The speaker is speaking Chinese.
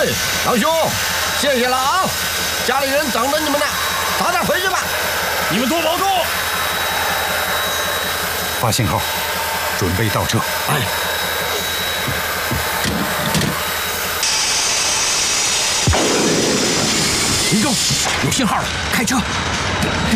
哎，老兄，谢谢了啊！家里人等着你们呢，早点回去吧。 你们多保重。 发信号，准备倒车。 哎， 林中有信号了，开车。